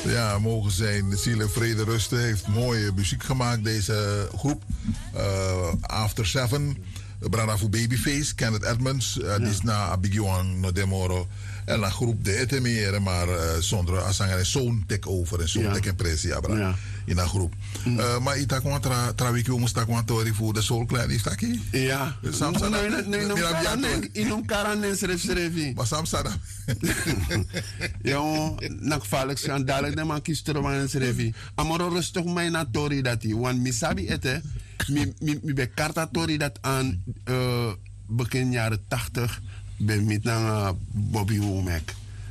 Ja, mogen zijn ziel en vrede rusten. Heeft mooie muziek gemaakt, deze groep. After Seven, Branafu Babyface, Kenneth Edmonds. Die is na Abigioan no Demoro. En een groep de etemeren, maar zonder asanger en zo'n tek over en zo'n tek impressie hebben in een groep. Maar ik dacht trouwens, we moesten gewoon tori voor de soul klein is dat hier? Ja. Nee, in een karanen schreef. Maar Samsada. Ja, nak valk schandalig de man kies terug aan schreef. Amoro rustig mij na tori dat hij, want misabi ete, mi be karta tori dat aan begin jaren 80. Ben met een Bobby Womack.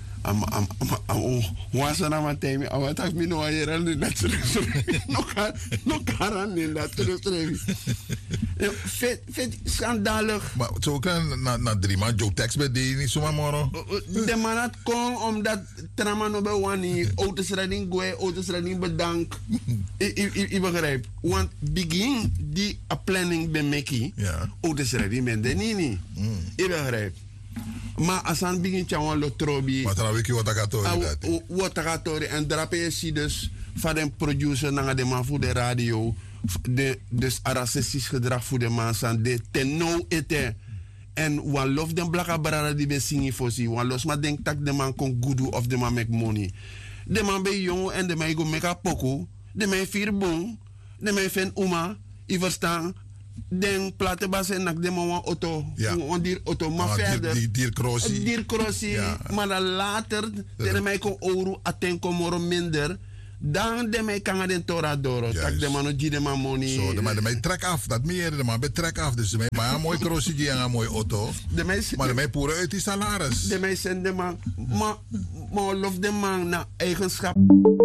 Wasa na matemi. Awat has mi no ayera ni dat no karan in dat terug. Vet schandalig. Maar zo kan na 3 maanden Joe Tex bij die niet zomaar moro. De man had kon omdat trama no be wani auto's riding bedank. Ik begrijp. Want begin die planning ben meki. Auto's riding ben de nini. Ik begrijp. Maar als aan begint jouw lotrobi. Maar dan weet je wat ik Watagatori en drape je zie dus van een producer naar de man voor de radio. Dus racistisch gedrag voor de man zijn de tenno ete. En wan lof den blaka barara die be singi fosi. Wan los maar denk tak de man kon gudu of de man make money. De man be jong en de man go make a poko. De man vier boom. De man fen uma. I verstaan. Den platen basen nak de man auto. On dier auto. Maar verder. Dier crossie. Dier crossie. Maar dan later. De man kon ouro aten komoro minder. Dan de mij kan den toradoro. Tak de man de man money. Zo, de mij trek af. Dat meer. De man betrek af. Dus de mij maar een mooi crossie en een mooi auto. Maar de mij poeren uit die salaris. De mij zijn de man. Maar lof de man naar eigenschap.